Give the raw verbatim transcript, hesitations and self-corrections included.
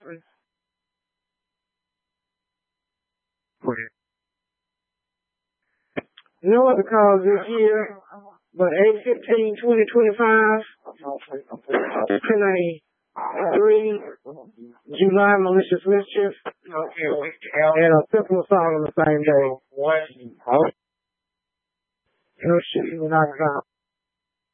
You know what? Because this year, but eight fifteen twenty twenty-five, tonight, three, July malicious mischief, and a simple assault on the same day. Oh, shit, you knock it out.